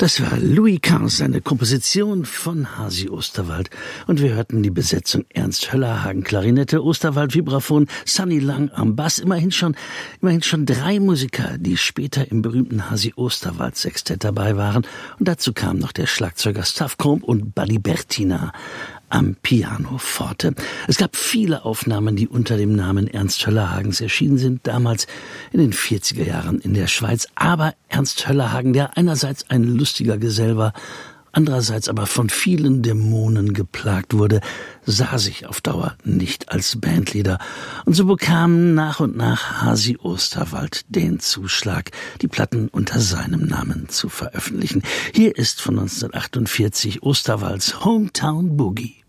Das war Louis Kahrs, eine Komposition von Hasi Osterwald. Und wir hörten die Besetzung: Ernst Höllerhagen Klarinette, Osterwald Vibraphon, Sunny Lang am Bass. Immerhin schon 3 Musiker, die später im berühmten Hasi Osterwald Sextett dabei waren. Und dazu kamen noch der Schlagzeuger Stav Komp und Buddy Bertina am Pianoforte. Es gab viele Aufnahmen, die unter dem Namen Ernst Höllerhagens erschienen sind, damals in den 40er Jahren in der Schweiz. Aber Ernst Höllerhagen, der einerseits ein lustiger Gesell war, andererseits aber von vielen Dämonen geplagt wurde, sah sich auf Dauer nicht als Bandleader. Und so bekam nach und nach Hasi Osterwald den Zuschlag, die Platten unter seinem Namen zu veröffentlichen. Hier ist von 1948 Osterwalds Hometown Boogie.